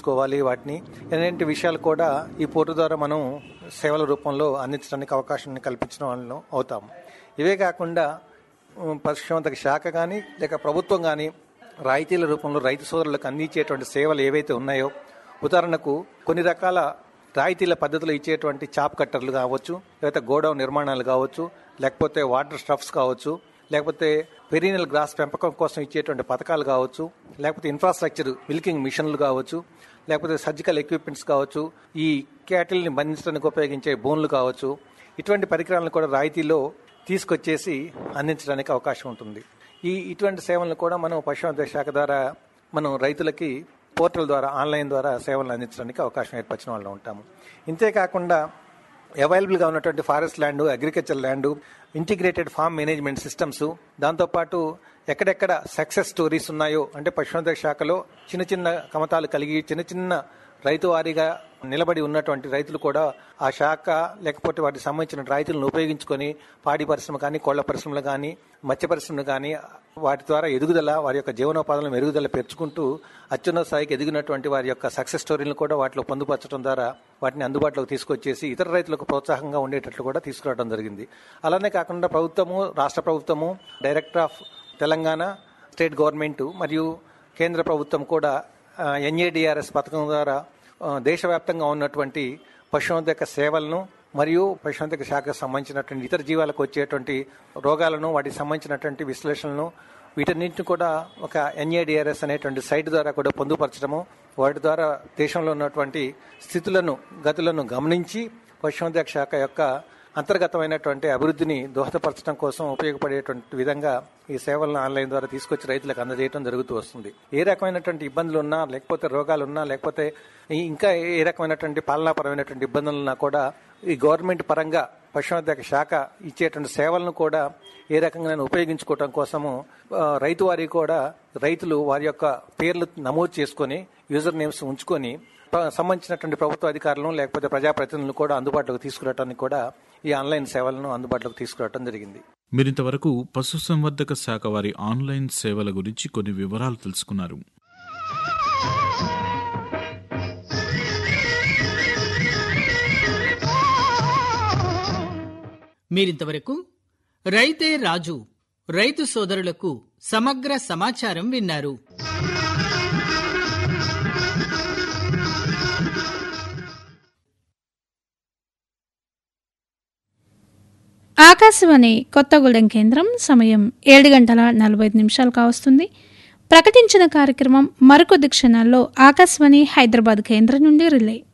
ఉపయోగించుకోవాలి, వాటిని ఎలాంటి విషయాలు కూడా ఈ పోర్టల్ ద్వారా మనం సేవల రూపంలో అందించడానికి అవకాశాన్ని కల్పించిన వాళ్ళం అవుతాము. ఇవే కాకుండా పశుసంవర్ధక శాఖ కానీ లేక ప్రభుత్వం కానీ రాయితీల రూపంలో రైతు సోదరులకు అందించేటువంటి సేవలు ఏవైతే ఉన్నాయో, ఉదాహరణకు కొన్ని రకాల రాయితీల పద్ధతులు ఇచ్చేటువంటి చాప్ కట్టర్లు కావచ్చు, లేకపోతే గోడౌన్ నిర్మాణాలు కావచ్చు, లేకపోతే వాటర్ స్టఫ్స్ కావచ్చు, లేకపోతే పెరీనల్ గ్రాస్ పెంపకం కోసం ఇచ్చేటువంటి పథకాలు కావచ్చు, లేకపోతే ఇన్ఫ్రాస్ట్రక్చర్ మిల్కింగ్ మిషన్లు కావచ్చు, లేకపోతే సర్జికల్ ఎక్విప్మెంట్స్ కావచ్చు, ఈ క్యాటిల్ని బంధించడానికి ఉపయోగించే బోన్లు కావచ్చు, ఇటువంటి పరికరాలను కూడా రాయితీలో తీసుకొచ్చేసి అందించడానికి అవకాశం ఉంటుంది. ఇటువంటి సేవలను కూడా మనం పశుసంవర్ధక శాఖ ద్వారా మనం రైతులకి పోర్టల్ ద్వారా ఆన్లైన్ ద్వారా సేవలను అందించడానికి అవకాశం ఏర్పరిచిన వాళ్ళు ఉంటాము. ఇంతేకాకుండా అవైలబుల్గా ఉన్నటువంటి forest land, agriculture land, integrated form management systems, దాంతోపాటు ఎక్కడెక్కడ సక్సెస్ స్టోరీస్ ఉన్నాయో, అంటే పశుసంవర్ధక శాఖలో చిన్న చిన్న కమతాలు కలిగి చిన్న చిన్న రైతు వారీగా నిలబడి ఉన్నటువంటి రైతులు కూడా ఆ శాఖ లేకపోతే వాటికి సంబంధించిన రైతులను ఉపయోగించుకొని పాడి పరిశ్రమ కానీ, కోళ్ల పరిశ్రమలు కానీ, మత్స్య పరిశ్రమలు కానీ వాటి ద్వారా ఎదుగుదల, వారి యొక్క జీవనోపాధులను మెరుగుదల పెంచుకుంటూ అత్యున్నత స్థాయికి ఎదిగినటువంటి వారి యొక్క సక్సెస్ స్టోరీలను కూడా వాటిలో పొందుపరచడం ద్వారా వాటిని అందుబాటులోకి తీసుకొచ్చేసి ఇతర రైతులకు ప్రోత్సాహంగా ఉండేటట్లు కూడా తీసుకురావడం జరిగింది. అలానే కాకుండా ప్రభుత్వము, రాష్ట్ర ప్రభుత్వము, director of Telangana, state government మరియు కేంద్ర ప్రభుత్వం కూడా NADRS పథకం ద్వారా దేశవ్యాప్తంగా ఉన్నటువంటి పశుసంవర్ధక సేవలను మరియు పశుసంవర్ధక శాఖకు సంబంధించినటువంటి ఇతర జీవాలకు వచ్చేటువంటి రోగాలను, వాటికి సంబంధించినటువంటి విశ్లేషణలను, వీటన్నింటిని కూడా ఒక NADRS అనేటువంటి సైట్ ద్వారా కూడా పొందుపరచడము, వాటి ద్వారా దేశంలో ఉన్నటువంటి స్థితులను, గతులను గమనించి పశుసంవర్ధక శాఖ యొక్క అంతర్గతమైనటువంటి అభివృద్ధిని దోహదపరచడం కోసం ఉపయోగపడేటువంటి విధంగా ఈ సేవలను ఆన్లైన్ ద్వారా తీసుకొచ్చి రైతులకు అందజేయడం జరుగుతూ వస్తుంది. ఏ రకమైనటువంటి ఇబ్బందులు ఉన్నా, లేకపోతే రోగాలు ఉన్నా, లేకపోతే ఇంకా ఏ రకమైనటువంటి పాలనాపరమైనటువంటి ఇబ్బందులున్నా కూడా ఈ గవర్నమెంట్ పరంగా పశుసంవర్ధక శాఖ ఇచ్చేటువంటి సేవలను కూడా ఏ రకంగా ఉపయోగించుకోవడం కోసము రైతు వారి కూడా రైతులు వారి యొక్క పేర్లు నమోదు చేసుకొని యూజర్ నేమ్స్ ఉంచుకొని సంబంధించినటువంటి ప్రభుత్వ అధికారులను లేకపోతే ప్రజాప్రతినిధులను కూడా అందుబాటులోకి తీసుకురావడానికి కూడా ఈ ఆన్లైన్ సేవలను అందుబాటులోకి తీసుకురావడం జరిగింది. మీరింతవరకు పశుసంవర్ధక శాఖ వారి ఆన్లైన్ సేవల గురించి కొన్ని వివరాలు తెలుసుకున్నారు. మీరింతవరకు రైతే రాజు, రైతు సోదరులకు సమగ్ర సమాచారం విన్నారు. ఆకాశవాణి కొత్తగూడెం కేంద్రం, సమయం 7:45 కావస్తుంది. ప్రకటించిన కార్యక్రమం మరికొద్ది క్షణాల్లో ఆకాశవాణి హైదరాబాద్ కేంద్రం నుండి రిలే.